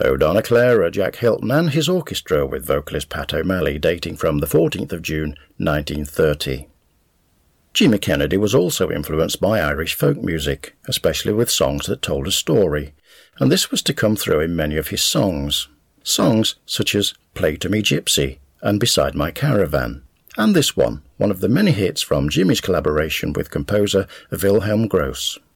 O'Donnell Clara, Jack Hilton and his orchestra with vocalist Pat O'Malley dating from the 14th of June 1930. Jimmy Kennedy was also influenced by Irish folk music, especially with songs that told a story, and this was to come through in many of his songs. Songs such as Play to Me Gypsy and Beside My Caravan, and this one of the many hits from Jimmy's collaboration with composer Wilhelm Gross.